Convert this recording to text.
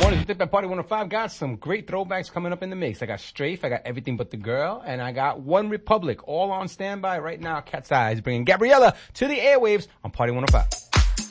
Morning, you think that Party 105 got some great throwbacks coming up in the mix. I got Strafe, I got Everything But the Girl, and I got One Republic all on standby right now. Cat's Eyes bringing Gabriella to the airwaves on Party 105.